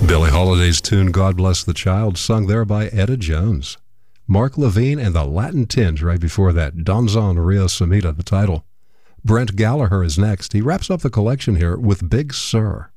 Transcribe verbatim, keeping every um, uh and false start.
Billie Holiday's tune God Bless the Child, sung there by Etta Jones. Mark Levine and the Latin Tinge right before that. Donzon Rio Samita, the title. Brent Gallagher is next. He wraps up the collection here with Big Sur.